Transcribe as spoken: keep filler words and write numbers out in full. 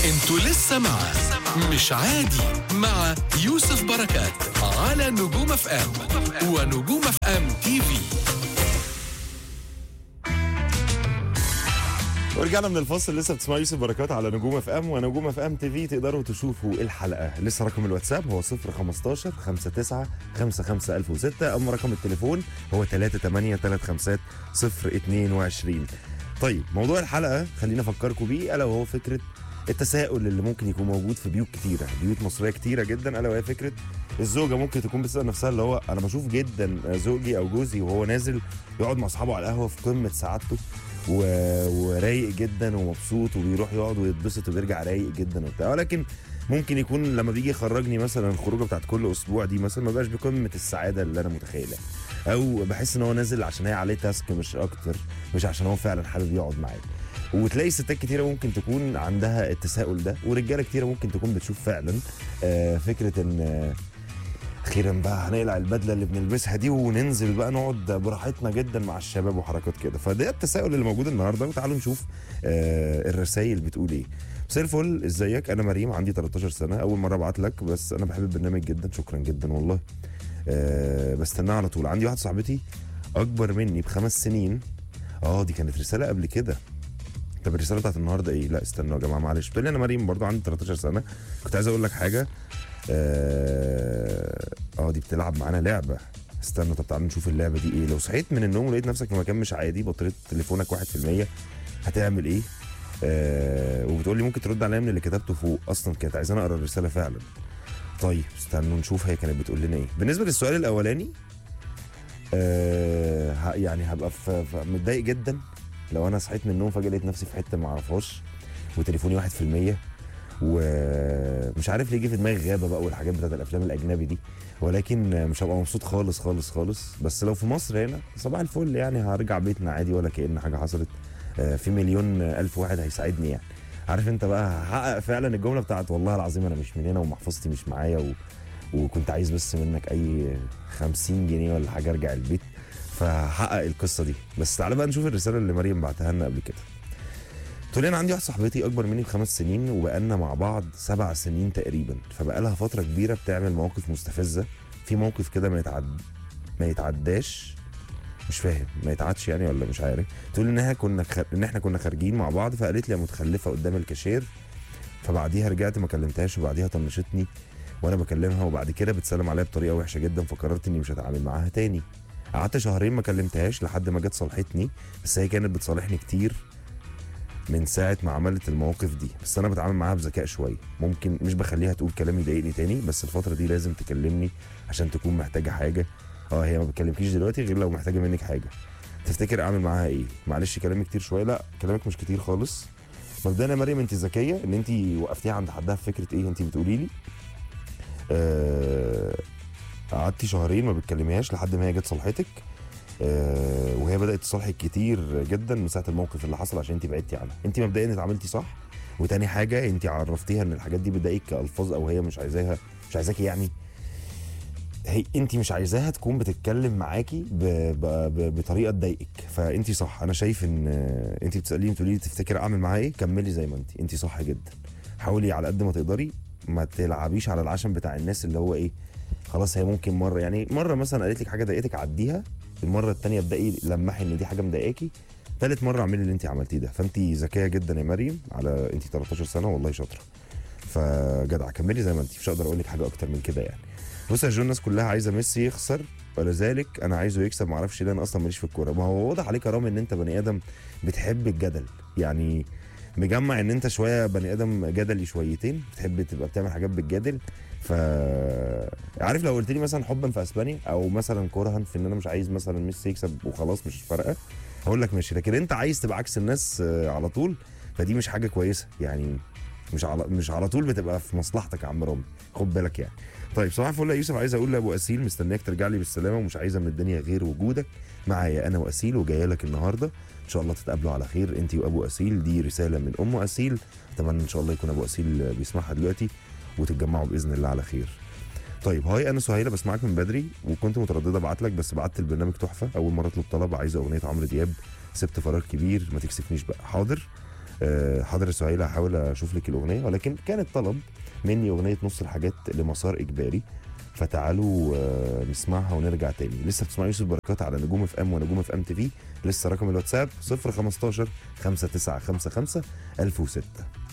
انتوا لسه مع مش عادي مع يوسف بركات على نجوم اف ام ونجوم اف ام تي في. ورجعنا من الفاصل، لسه بتسمعوا يوسف بركات على نجوم اف ام ونجوم اف ام تي في. تقدروا تشوفوا الحلقه، لسه رقم الواتساب هو صفر خمستاشر خمسة تسعة خمسة خمسة ألف وستة، اما رقم التليفون هو تلاتة تمانية تلاتة خمسة صفر اتنين وعشرين. طيب موضوع الحلقه خلينا افكركم بيه، الا وهو فكره التساؤل اللي ممكن يكون موجود في بيوت كتيره، بيوت مصريه كتيره جدا، الا وهي فكره الزوجه ممكن تكون بتسال نفسها اللي هو انا بشوف جدا زوجي او جوزي وهو نازل يقعد مع اصحابه على القهوه في قمه سعادته و... ورايق جدا ومبسوط، وبيروح يقعد ويتبسط وبيرجع رايق جدا وبتاع، ولكن ممكن يكون لما بيجي يخرجني مثلا الخروجه بتاعت كل اسبوع دي مثلا ما بقاش بقمه السعاده اللي انا متخيلها، او بحس ان هو نازل عشان هي عليه تاسك مش اكتر، مش عشان هو فعلا حابب يقعد معايا. وتلاقي ستات كتيره ممكن تكون عندها التساؤل ده، ورجاله كتيره ممكن تكون بتشوف فعلا آه فكره ان آه اخيرا بقى هنقلع البدله اللي بنلبسها دي وننزل بقى نقعد براحتنا جدا مع الشباب وحركات كده. فده التساؤل اللي موجود النهارده، وتعالوا نشوف آه الرسائل بتقول ايه. مساء الفل، ازيك؟ انا مريم عندي تلتاشر سنه، اول مره ابعت لك، بس انا بحب البرنامج جدا، شكرا جدا والله. آه بستناه على طول. عندي واحده صاحبتي اكبر مني بخمس سنين. اه دي كانت رساله قبل كده. طب الرساله بتاعت النهارده ايه؟ لا استنوا يا جماعه معلش، بتقول لي انا مريم برضو عندي تلتاشر سنه، كنت عايز اقول لك حاجه. اه, آه دي بتلعب معانا لعبه، استنى طب تعالوا نشوف اللعبه دي ايه. لو صحيت من النوم ولقيت نفسك في مكان مش عادي، بطاريه تليفونك واحد في المية، هتعمل ايه؟ آه وبتقول لي ممكن ترد عليا من اللي كتبته فوق، اصلا كانت عايزاني اقرا الرساله فعلا. طيب استنوا نشوف هي كانت بتقول لنا ايه. بالنسبه للسؤال الاولاني، آه يعني هبقى في متضايق جدا لو انا صحيت من النوم فجاه لقيت نفسي في حته ما اعرفهاش وتليفوني واحد في المية، ومش عارف ليه جه في دماغي غابه بقى والحاجات بتاعت الافلام الاجنبي دي، ولكن مش هبقى مبسوط خالص خالص خالص. بس لو في مصر هنا صباح الفل، يعني هرجع بيتنا عادي ولا كأن حاجه حصلت. في مليون الف واحد هيساعدني يعني. عارف انت بقى هحقق فعلا الجمله بتاعت والله العظيم انا مش من هنا ومحفظتي مش معايا و... وكنت عايز بس منك اي خمسين جنيه ولا حاجه ارجع البيت، فهحقق القصه دي. بس تعالى بقى نشوف الرساله اللي مريم بعتها لنا قبل كده. تقول لي انا عندي واحده صاحبتي اكبر مني بخمس سنين، وبقالنا مع بعض سبع سنين تقريبا، فبقى لها فتره كبيره بتعمل مواقف مستفزه. في موقف كده ما يتعد ما يتعداش، مش فاهم ما يتعدش يعني ولا مش عارف. تقول انها كنا خ... ان احنا كنا خارجين مع بعض، فقالت لي يا متخلفه قدام الكاشير، فبعديها رجعت ما كلمتهاش، وبعديها طنشتني وانا بكلمها، وبعد كده بتسلم عليا بطريقه وحشه جدا، فقررت اني مش هتعامل معاها تاني. قعدت شهرين ما كلمتهاش لحد ما جت صالحتني، بس هي كانت بتصالحني كتير من ساعه ما عملت المواقف دي، بس انا بتعامل معاها بذكاء شويه، ممكن مش بخليها تقول كلام يضايقني تاني، بس الفتره دي لازم تكلمني عشان تكون محتاجه حاجه. اه هي ما بتكلمكيش دلوقتي غير لو محتاجه منك حاجه. تفتكر اعمل معاها ايه؟ معلش كلامي كتير شويه. لا كلامك مش كتير خالص. مبدئيا يا مريم انت ذكيه ان انت وقفتيها عند حدها في فكره ايه. انت بتقولي لي آه قعدتي شهرين ما بتكلميهاش لحد ما هي جت صالحتك، آه وهي بدات تصالحك كتير جدا من ساعه الموقف اللي حصل عشان انت بعدتي عنها. انت مبدئيا اتعاملتي صح، وتاني حاجه انت عرفتيها ان الحاجات دي بتضايقك كالفاظ، او هي مش عايزاها مش عايزاكي يعني، هي انت مش عايزاها تكون بتتكلم معاكي ب... ب... ب... بطريقه تضايقك، فانت صح. انا شايف ان انت بتساليني تقولي لي تفتكر اعمل معاها ايه، كملي زي ما انت انت صح جدا. حاولي على قد ما تقدري ما تلعبيش على العشم بتاع الناس اللي هو ايه، خلاص هي ممكن مره يعني مره مثلا قالت لك حاجه ضايقتك عديها، المره الثانيه ابداي لمحي ان دي حاجه مضايقاكي، ثالث مره اعملي اللي انت عملتيه ده. فانت ذكيه جدا يا مريم، على انت تلتاشر سنه والله شاطره، فجدع كملي زي ما انت، مش هقدر اقول لك حاجه اكتر من كده يعني. بص يا جو، الناس كلها عايزه ميسي يخسر، ولذلك انا عايزه يكسب، ما اعرفش ليه، انا اصلا ماليش في الكوره. ما هو واضح عليك يا رامي ان انت بني ادم بتحب الجدل، يعني مجمع ان انت شويه بني ادم جدلي شويتين، بتحب تبقى بتعمل حاجات بالجدل. ف عارف لو قلت لي مثلا حبا في اسبانيا، او مثلا كرها في ان انا مش عايز مثلا ميسي يكسب وخلاص مش فارقه، هقول لك ماشي. لكن انت عايز تبقى عكس الناس على طول، فدي مش حاجه كويسه يعني، مش على مش على طول بتبقى في مصلحتك يا عم رامي، خد بالك يعني. طيب صباح الفل يا يوسف، عايز اقول لابو اسيل مستنياك ترجع لي بالسلامه، ومش عايزه من الدنيا غير وجودك معايا انا واسيل، وجايه لك النهارده ان شاء الله تتقابلوا على خير انت وابو اسيل. دي رساله من ام اسيل، اتمنى ان شاء الله يكون ابو اسيل بيسمعها دلوقتي وتتجمعوا باذن الله على خير. طيب هاي انا سهيله بسمعك من بدري، وكنت متردده ابعت لك، بس بعت البرنامج تحفه، اول مره اطلب طلب، عايزه اغنيه عمرو دياب سبت فراغ كبير ما تكسفنيش بقى. حاضر آه، حاضر يا سهيلة، هحاول اشوف لك الاغنيه، ولكن كانت طلب مني اغنيه نص الحاجات لمسار اجباري، فتعالوا آه، نسمعها ونرجع تاني. لسه بتسمعوا يوسف بركات على نجوم اف ام ونجوم اف ام تي في. لسه رقم الواتساب صفر خمستاشر خمسة تسعة خمسة خمسة ألف وستة.